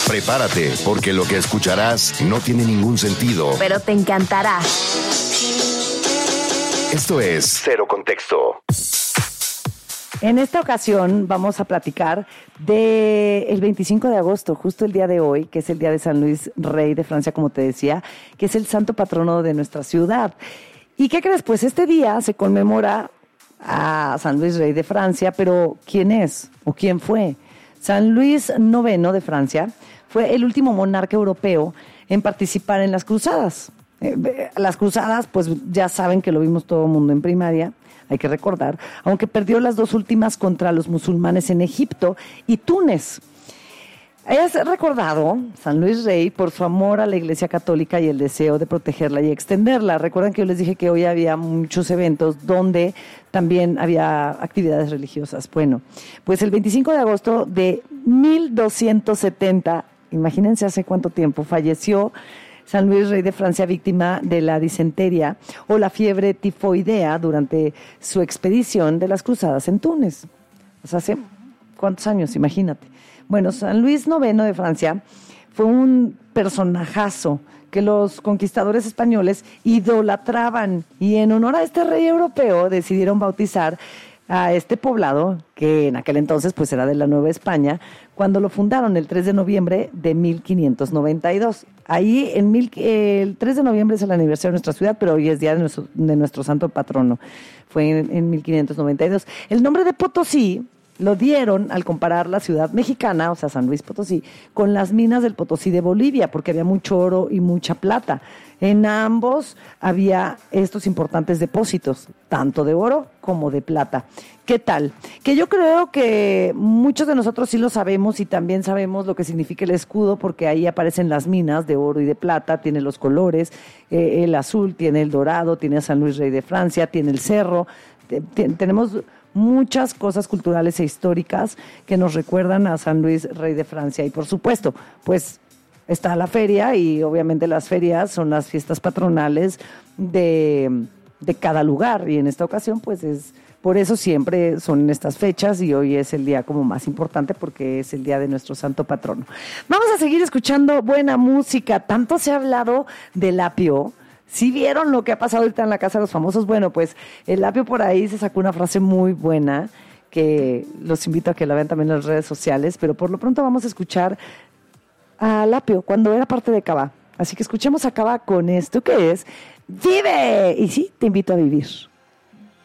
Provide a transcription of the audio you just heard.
Prepárate, porque lo que escucharás no tiene ningún sentido. Pero te encantará. Esto es Cero Contexto. En esta ocasión vamos a platicar del 25 de agosto, justo el día de hoy, que es el día de San Luis, rey de Francia, como te decía, que es el santo patrono de nuestra ciudad. ¿Y qué crees? Pues este día se conmemora a San Luis, rey de Francia, pero ¿quién es o quién fue? San Luis IX de Francia fue el último monarca europeo en participar en las cruzadas. Las cruzadas, pues ya saben que lo vimos todo el mundo en primaria, hay que recordar, aunque perdió las dos últimas contra los musulmanes en Egipto y Túnez. Es recordado San Luis Rey por su amor a la Iglesia Católica y el deseo de protegerla y extenderla. Recuerdan que yo les dije que hoy había muchos eventos donde también había actividades religiosas. Bueno, pues el 25 de agosto de 1270, imagínense hace cuánto tiempo, falleció San Luis, rey de Francia, víctima de la disentería o la fiebre tifoidea durante su expedición de las cruzadas en Túnez. O sea, hace cuántos años, imagínate. Bueno, San Luis IX de Francia fue un personajazo que los conquistadores españoles idolatraban y en honor a este rey europeo decidieron bautizar a este poblado, que en aquel entonces pues era de la Nueva España, cuando lo fundaron el 3 de noviembre de 1592. Ahí el 3 de noviembre es el aniversario de nuestra ciudad, pero hoy es día de nuestro santo patrono. Fue en 1592. El nombre de Potosí lo dieron al comparar la ciudad mexicana, o sea, San Luis Potosí, con las minas del Potosí de Bolivia, porque había mucho oro y mucha plata. En ambos había estos importantes depósitos, tanto de oro como de plata. ¿Qué tal? Que yo creo que muchos de nosotros sí lo sabemos y también sabemos lo que significa el escudo, porque ahí aparecen las minas de oro y de plata, tiene los colores, el azul, tiene el dorado, tiene a San Luis Rey de Francia, tiene el cerro, tenemos muchas cosas culturales e históricas que nos recuerdan a San Luis, rey de Francia. Y por supuesto, pues está la feria y obviamente las ferias son las fiestas patronales de cada lugar. Y en esta ocasión, pues por eso siempre son en estas fechas y hoy es el día como más importante porque es el día de nuestro santo patrono. Vamos a seguir escuchando buena música. Tanto se ha hablado del apio. ¿Sí vieron lo que ha pasado ahorita en la Casa de los Famosos? Bueno, pues el apio por ahí se sacó una frase muy buena que los invito a que la vean también en las redes sociales, pero por lo pronto vamos a escuchar al apio cuando era parte de Cabá. Así que escuchemos a Cabá con esto que es ¡Vive! Y sí, te invito a vivir.